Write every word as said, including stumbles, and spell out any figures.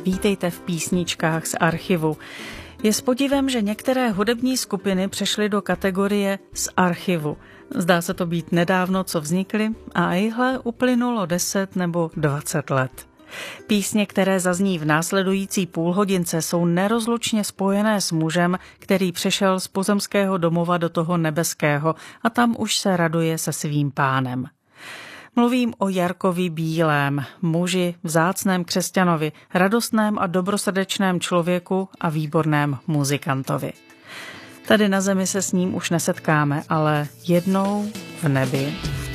Vítejte v písničkách z archivu. Je s podivem, že některé hudební skupiny přešly do kategorie z archivu. Zdá se to být nedávno, co vznikly, a ihle uplynulo deset nebo dvacet let. Písně, které zazní v následující půlhodince, jsou nerozlučně spojené s mužem, který přešel z pozemského domova do toho nebeského a tam už se raduje se svým pánem. Mluvím o Jarkovi Bílém, muži, vzácném křesťanovi, radostném a dobrosrdečném člověku a výborném muzikantovi. Tady na zemi se s ním už nesetkáme, ale jednou v nebi, v